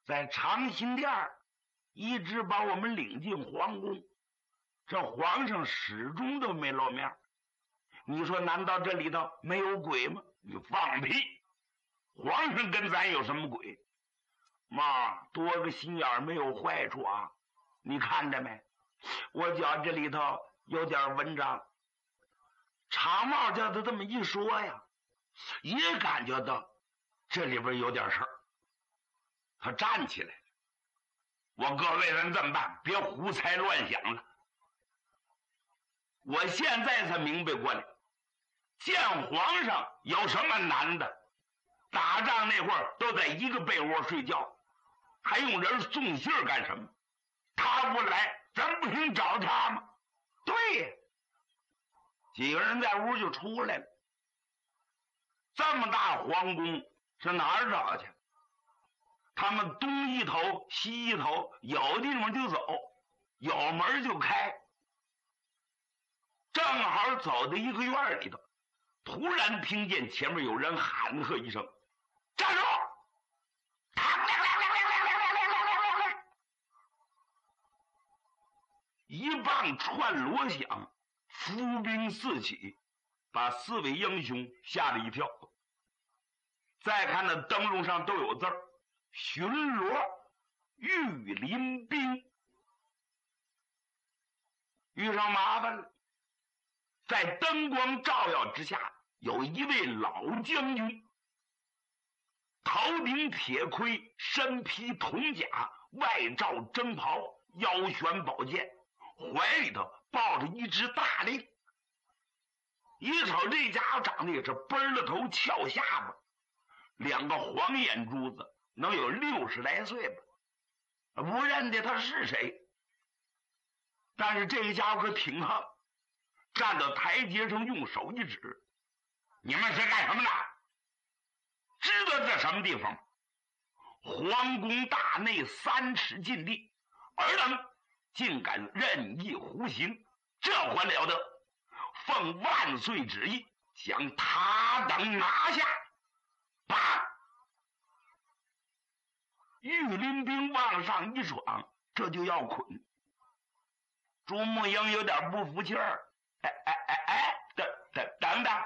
在长辛殿一直把我们领进皇宫，这皇上始终都没露面。你说难道这里头没有鬼吗？你放屁！皇上跟咱有什么鬼？妈，多个心眼没有坏处啊！你看着没？我觉这里头有点文章。长帽叫他这么一说呀，也感觉到这里边有点事儿。他站起来了，我各位人这么办，别胡猜乱想了。我现在才明白过来，见皇上有什么难的？打仗那会儿都在一个被窝睡觉，还用人送信干什么？他不来，咱不行找他吗？对呀，几个人在屋就出来了。这么大皇宫是哪儿找去？他们东一头西一头，有地方就走，有门就开。正好走到一个院里头，突然听见前面有人喊喝一声：“站住！”一棒串锣响，伏兵四起，把4位英雄吓了一跳。再看那灯笼上都有字儿：巡逻御林兵。遇上麻烦了。在灯光照耀之下，有一位老将军，头顶铁盔，身披铜甲，外罩征袍，腰悬宝剑，怀里头抱着一只大令。一瞅这家伙长得也是奔了头翘下巴，两个黄眼珠子，能有60来岁吧，不认得他是谁。但是这家伙可挺横，站到台阶上用手一指：“你们是干什么的？知道这什么地方吗？皇宫大内3尺禁地，尔等竟敢任意胡行，这还了得！奉万岁旨意，将他等拿下！”啪！御林兵往上一闯，这就要捆。朱木英有点不服气儿：“等等，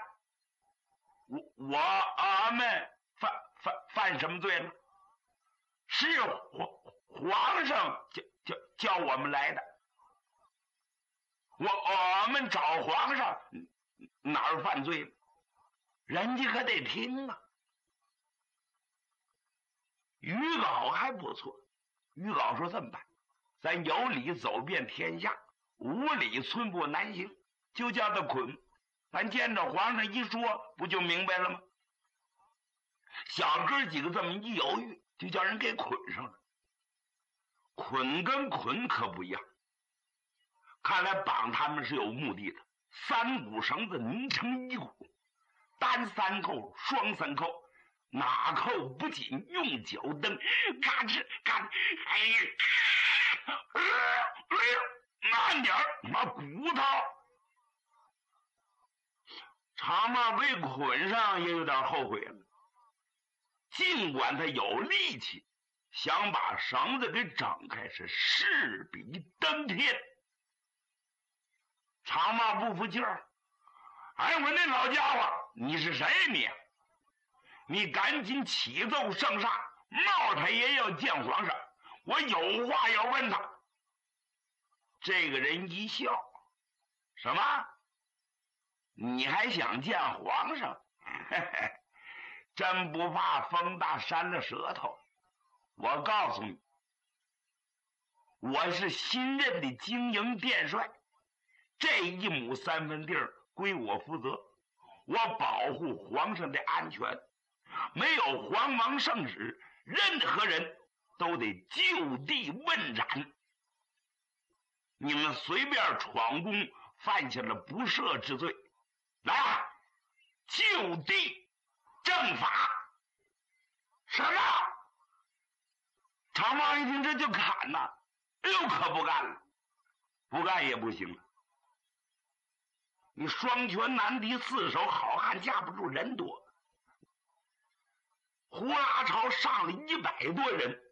我们犯什么罪了？是皇上叫我们来的。我们找皇上哪儿犯罪了？人家可得听啊。”于皋还不错，于皋说：“这么办，咱有理走遍天下，无理寸步难行，就叫他捆。咱见着皇上一说，不就明白了吗？”小哥几个这么一犹豫，就叫人给捆上了。捆跟捆可不一样，看来绑他们是有目的的。3股绳子拧成1股，单3扣，双3扣，哪扣不紧，用脚蹬，嘎吱嘎吱，哎呀，慢点儿，妈骨头！长帽被捆上也有点后悔了，尽管他有力气，想把绳子给整开是势比登天。长帽不服气儿：“哎，我那老家伙，你是谁你赶紧启奏圣上，帽太爷要见皇上，我有话要问他。”这个人一笑：“什么？你还想见皇上？嘿嘿，真不怕风大扇了舌头。我告诉你，我是新任的经营殿帅，这1亩3分地归我负责，我保护皇上的安全。没有皇王圣旨，任何人都得就地问斩。你们随便闯宫，犯下了不赦之罪，来啊，就地正法！”什么？长毛一听这就砍呐！哎呦，可不干了，不干也不行了。你双拳难敌4手，好汉架不住人多。呼啦朝上了100多人，